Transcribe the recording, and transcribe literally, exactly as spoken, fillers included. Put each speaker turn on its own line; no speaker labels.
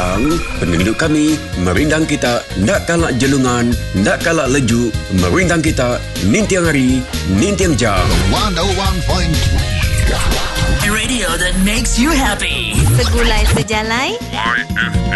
Yang penduduk kami merindang kita nak kalak jelungan, nak kalak leju, merindang kita nintiang hari, nintiang jam.
one oh one point three
Radio that makes you happy.
Segulai sejalai.
Y F M.